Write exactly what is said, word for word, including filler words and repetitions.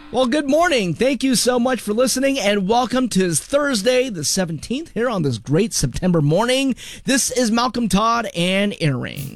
Well, good morning. Thank you so much for listening, and welcome to Thursday, the seventeenth, here on this great September morning. This is Malcolm Todd and Inner Ring.